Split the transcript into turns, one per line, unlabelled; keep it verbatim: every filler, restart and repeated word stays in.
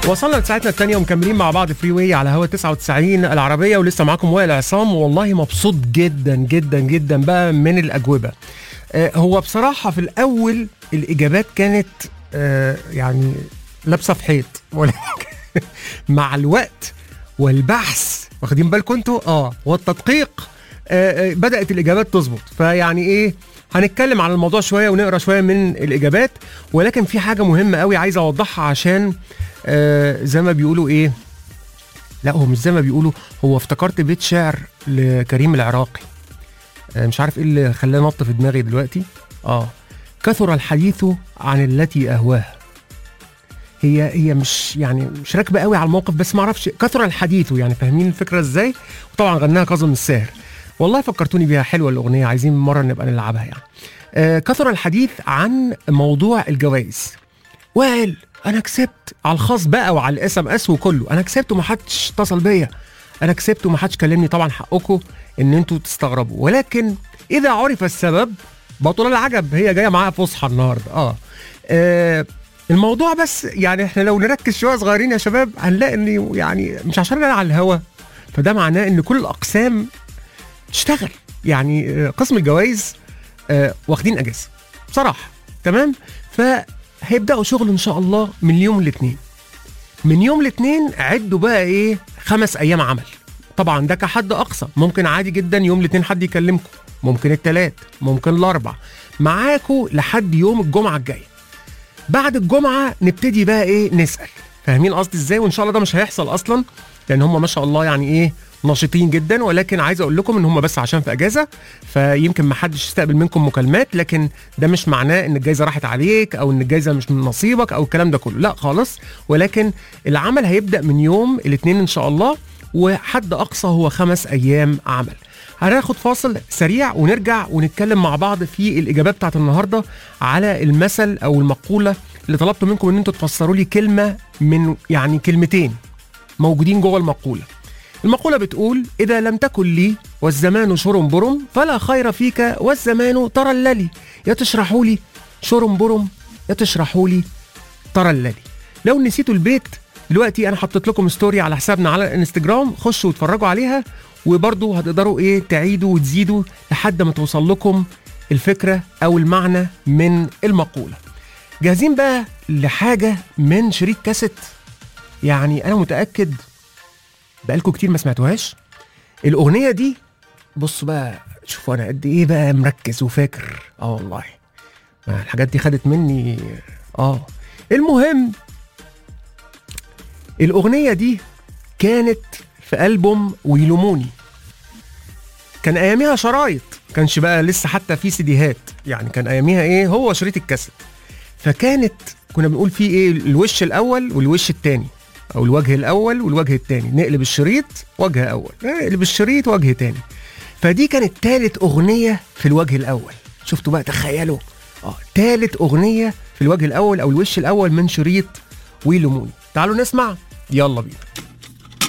وصلنا لساعتنا الثانية ومكملين مع بعض فري واي على هوا تسعة وتسعين العربية، ولسه معاكم وائل عصام. والله مبسوط جدا جدا جدا بقى من الأجوبة. آه هو بصراحة في الأول الإجابات كانت آه يعني لابسة في حيط، ولكن مع الوقت والبحث واخدين بالكم انتوا اه والتدقيق آه بدأت الإجابات تظبط. فيعني إيه، هنتكلم عن الموضوع شوية ونقرأ شوية من الإجابات، ولكن في حاجة مهمة قوي عايز أوضحها عشان آه زي ما بيقولوا إيه، لا هو مش زي ما بيقولوا، هو افتكرت بيت شعر لكريم العراقي. آه مش عارف إيه اللي خلاه نط في دماغي دلوقتي. آه كثر الحديث عن التي أهواها. هي هي مش يعني مش راكبة قوي على الموقف، بس ما اعرفش كثر الحديث، يعني فاهمين الفكرة إزاي؟ وطبعا غناها كاظم الساهر. والله فكرتوني بيها، حلوة الأغنية، عايزين مرة نبقى نلعبها يعني. آه كثر الحديث عن موضوع الجوائز. وائل أنا كسبت على الخاص بقى وعلى الاس ام اس وكله، أنا كسبت ومحدش اتصل بيا، أنا كسبت ومحدش كلمني. طبعا حقكم إن أنتوا تستغربوا، ولكن إذا عرف السبب بطل العجب. هي جاية معاها فصحى النهاردة. آه, آه الموضوع بس يعني احنا لو نركز شوية صغيرين يا شباب هنلاقي إن يعني مش عشان أنا على الهوا فده معناه إن كل الأقسام تشتغل. يعني قسم الجوائز آه واخدين اجازه بصراحه، تمام؟ فهيبداوا شغل ان شاء الله من يوم الاثنين. من يوم الاثنين عدوا بقى ايه، خمس ايام عمل. طبعا ده كحد اقصى، ممكن عادي جدا يوم الاثنين حد يكلمكم، ممكن الثلاث، ممكن الاربع، معاكم لحد يوم الجمعه الجايه. بعد الجمعه نبتدي بقى ايه، نسال. فاهمين قصدي ازاي؟ وان شاء الله ده مش هيحصل اصلا لان هم ما شاء الله يعني ايه نشيطين جدا، ولكن عايز اقول لكم ان هم بس عشان في اجازه فيمكن ما حدش يستقبل منكم مكالمات، لكن ده مش معناه ان الجائزه راحت عليك او ان الجائزه مش من نصيبك او الكلام ده كله، لا خالص. ولكن العمل هيبدا من يوم الاثنين ان شاء الله، وحد اقصى هو خمس ايام عمل. هناخد فاصل سريع ونرجع ونتكلم مع بعض في الاجابات بتاعت النهارده على المثل او المقوله اللي طلبت منكم ان انتوا تفسروا لي كلمه من يعني كلمتين موجودين جوه المقوله. المقولة بتقول: إذا لم تكن لي والزمان شرم برم فلا خير فيك والزمان ترللي. يا تشرحوا لي شرم برم يا تشرحوا لي ترللي. لو نسيتوا البيت دلوقتي أنا حطيت لكم ستوري على حسابنا على الانستجرام، خشوا واتفرجوا عليها، وبرضو هتقدروا إيه تعيدوا وتزيدوا لحد ما توصل لكم الفكرة أو المعنى من المقولة. جاهزين بقى لحاجة من شريط كاسيت؟ يعني أنا متأكد بقالكم كتير ما سمعتوهاش الأغنية دي. بصوا بقى، شوفوا أنا قد إيه بقى مركز وفاكر. آه والله الحاجات دي خدت مني. آه المهم الأغنية دي كانت في ألبوم ويلوموني. كان أياميها شرايط، كانش بقى لسه حتى في سيديهات، يعني كان أياميها إيه، هو شريط الكاسيت. فكانت كنا بنقول فيه إيه، الوش الأول والوش التاني، او الوجه الاول والوجه الثاني. نقلب الشريط وجه اول، نقلب الشريط وجه ثاني. فدي كانت ثالث اغنيه في الوجه الاول. شفتوا بقى، تخيلوا اه ثالث اغنيه في الوجه الاول او الوش الاول من شريط ويلوموني. تعالوا نسمع، يلا بينا.